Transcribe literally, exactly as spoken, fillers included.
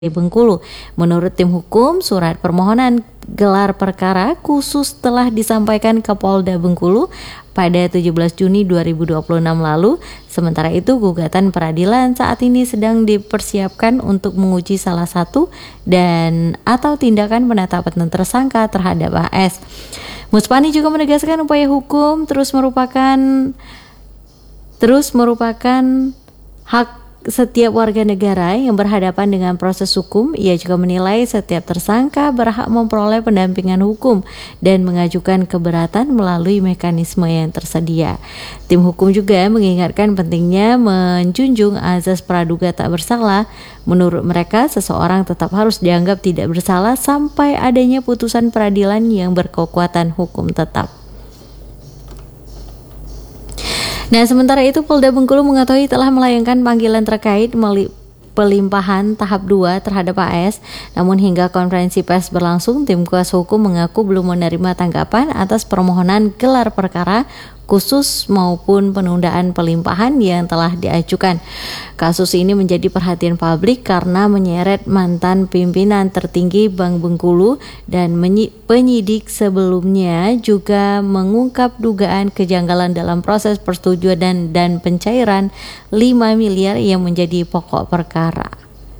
Bengkulu. Menurut tim hukum, surat permohonan gelar perkara khusus telah disampaikan ke Polda Bengkulu pada tujuh belas Juni dua ribu dua puluh enam lalu. Sementara itu, gugatan peradilan saat ini sedang dipersiapkan untuk menguji salah satu dan atau tindakan penetapan tersangka terhadap A S. Muspani juga menegaskan upaya hukum terus merupakan terus merupakan hak setiap warga negara yang berhadapan dengan proses hukum. Ia juga menilai setiap tersangka berhak memperoleh pendampingan hukum dan mengajukan keberatan melalui mekanisme yang tersedia. Tim hukum juga mengingatkan pentingnya menjunjung azas praduga tak bersalah. Menurut mereka, seseorang tetap harus dianggap tidak bersalah sampai adanya putusan peradilan yang berkekuatan hukum tetap. Nah, sementara itu Polda Bengkulu mengetahui telah melayangkan panggilan terkait pelimpahan tahap dua terhadap A S. Namun hingga konferensi pers berlangsung, tim kuasa hukum mengaku belum menerima tanggapan atas permohonan gelar perkara khusus maupun penundaan pelimpahan yang telah diajukan. Kasus ini menjadi perhatian publik karena menyeret mantan pimpinan tertinggi Bank Bengkulu dan penyidik sebelumnya juga mengungkap dugaan kejanggalan dalam proses persetujuan dan, dan pencairan lima miliar yang menjadi pokok perkara.